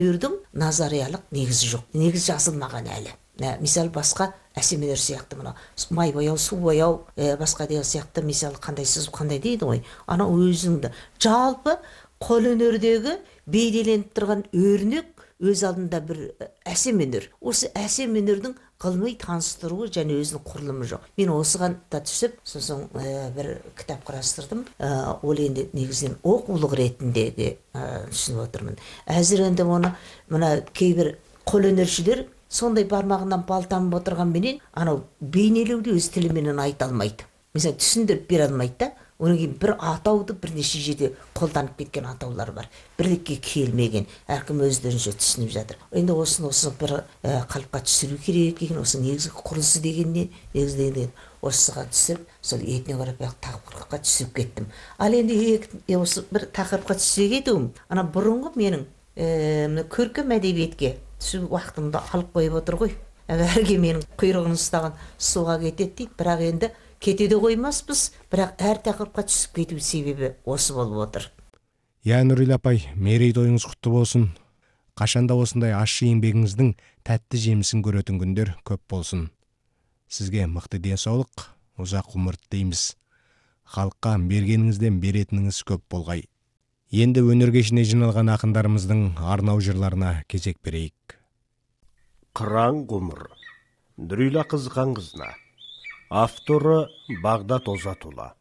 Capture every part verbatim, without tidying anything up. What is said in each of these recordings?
Үйірдің назариялық негізі жоқ. Негіз жазылмаған әлі. Мисал басқа әсемелер сияқты мына май бояу, су бояу, басқа деген сияқты мисал қандай сызу қандай дейді ғой. Ана өзіңді жалпы қолөнердегі бейнеленіп тұрған өрнек өз алдында бір әсем өнер. Осы әсем өнердің ғылыми таныстыруы және өзінің құрылымы жоқ. Мен осыған да түсіп, сосын бір кітап құрастырдым. Ол енді негізінен оқулық ретіндегі түсініп отырмын. Әзір енді оны мына кейбір қолөнершілер сондай бармағынан балтанып отырған менен анау бейнелеуді өз тіліменен айта алмайды. Mesela түсіндіріп бере алмайды да. Оның кейін бір атауды бірнеше жерде қолданып кеткен атаулар бар. Бірлікке келмеген, әркім өздерінше түсініп жатыр. Енді осыны осы бір қалыпқа түсіру керек екен, осы негізгі құрылысы дегенне, негізгі деген осыға түсіп, сол этнографиялық тақырыпқа түсіп кеттім. Ал енді осы бір тақырыпқа түсе кетуім, ана бұрынғы менің көркем әдебиетке түсу уақытымды алып қойып отыр ғой. Әрге менің құйрығын ұстаған суға кетеді дейді, бірақ енді кетеде қоймаспыз, бірақ әр тақырыпқа түсіп кету себебі осы болып отыр. Я, Нұрила апай, мерейтойыңыз құтты болсын. Қашанда осындай ащы еңбегіңіздің тәтті жемісін көретін күндер көп болсын. Сізге мықты денсаулық, ұзақ ғұмыр тілейміз. Халыққа бергеніңізден беретініңіз көп болғай. Енді өнер кешіне жиналған ақындарымыздың арнау жырларына кезек берейік. Қыран ғұмыр, Нұрила Қызғанқызына. Авторы Бағдат Озатұлы.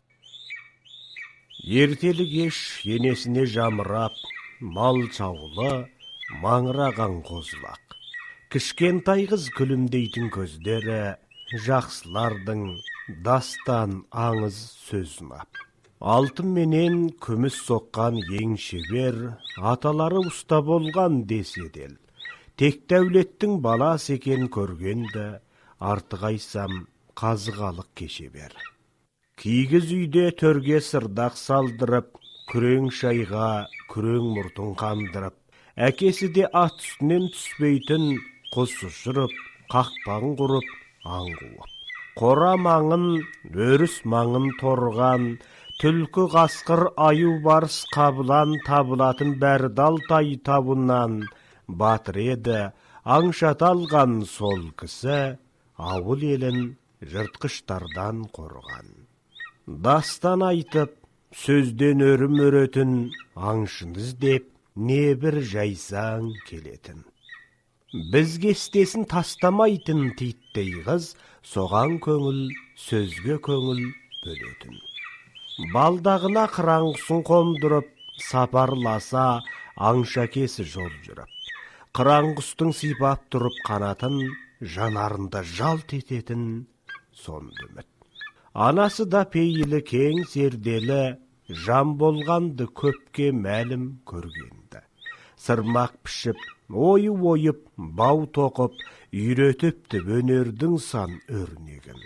Ертелі кеш енесіне жамырап, мал чаулы, маңыраған қозылақ. Кішкентай қыз күлімдейтін көздері, жақсылардың дастан аңыз сөзін ап. Алтын менен күміс соққан ең шебер, аталары ұста болған деседел. Тек дәулеттің баласы екен көргенді, артық айсам қазығалық кеше бер. Кигіз үйде төрге сырдақ салдырып, күрең шайға күрең мұртын қандырып, әкесі де ат үстінен түспейтін құс ұшырып, қақпағын құрып, аң қуып. Қора маңын, өріс маңын торған, түлкі қасқыр аю барыс қабылан табылатын бәрдал тай табынан батыр еді, аңшат алған сол кісі ауыл елін жыртқыштардан қорған. Дастан айтып, сөзден өрім өретін, аңшыңыз деп, не бір жайсаң келетін. Бізге істесін тастамайтын титтей қыз, соған көңіл, сөзге көңіл бөлетін. Балдағына қыраңғысын қондырып, сапарласа, аңшакесі жол жүріп. Қыраңғыстың сипап тұрып қанатын, жанарында жалт ететін сонды үміт. Анасы да пейілі кең зерделі, жан болғанды көпке мәлім көргенді. Сырмақ пішіп, ойы ойып, бау тоқып, үйретіпті өнердің сан өрнегін.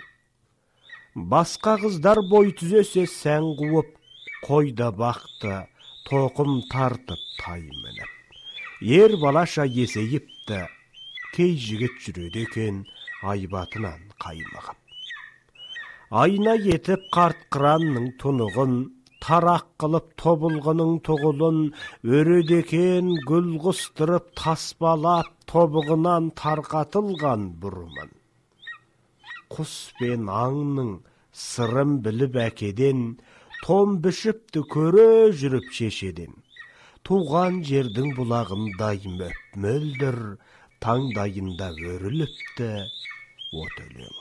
Басқа қыздар бой түзесе сән қуып, қойда бақты, тоқым тартып тай мініп. Ер балаша есейіпті, кей жігіт жүреді екен айбатынан қаймығып. Айна етіп қарт қыранның тұнығын, тарақ қылып тобылғының тұғылын, өреді екен гүл құстырып таспалап, тобығынан тарқатылған бұрымын. Құс пен аңның сырын біліп әкеден, том бішіпті көре жүріп шешеден. Туған жердің бұлағындай möп мөлдір, таңдайында өріліпті от өлең.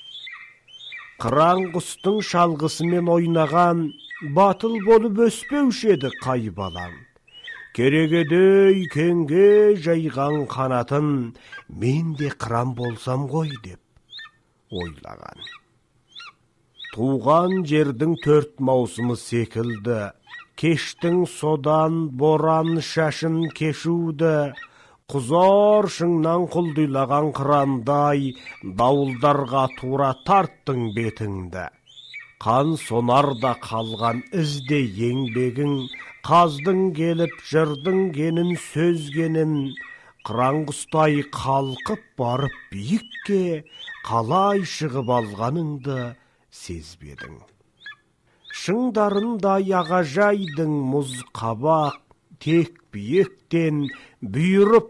Қыран құстың шалғысымен ойнаған, батыл болып өспеуші еді қай балаң. Керегедей кеңге жайған қанатын, мен де қыран болсам ғой деп ойлаған. Туған жердің төрт маусымы секілді, кештің содан боран шашын кешуді, құзар шыңнан құлдилаған қырандай, дауылдарға тура тарттың бетіңді. Қан сонарда қалған ізде еңбегің, қаздың келіп жырдың кенін сөзгенін, қыран-құстай қалқып барып биікке, қалай шығып алғаныңды сезбедің. Шыңдарында ағажайдың мұз қабақ, тек биектен бұйырып